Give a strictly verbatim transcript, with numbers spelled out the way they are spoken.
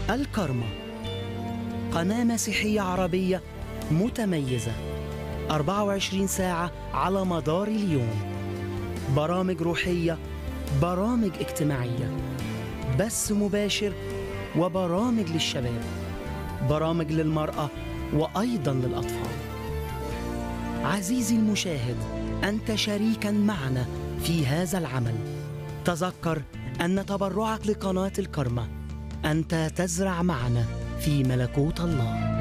الكرمة، قناة مسيحية عربية متميزة، أربعة وعشرين ساعة على مدار اليوم، برامج روحية، برامج اجتماعية، بث مباشر، وبرامج للشباب، برامج للمرأة وأيضا للأطفال. عزيزي المشاهد، أنت شريكا معنا في هذا العمل. تذكر أن تبرعك لقناة الكرمة أنت تزرع معنا في ملكوت الله.